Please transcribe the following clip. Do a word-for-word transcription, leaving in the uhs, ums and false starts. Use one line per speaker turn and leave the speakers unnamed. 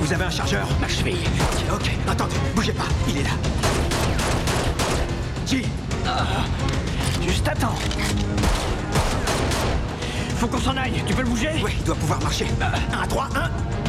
Vous avez un chargeur?
Ma cheville.
Ok, attendez, bougez pas, il est là. J.
Ah, juste attends. Faut qu'on s'en aille, tu peux le bouger?
Ouais, il doit pouvoir marcher. Un à trois, un.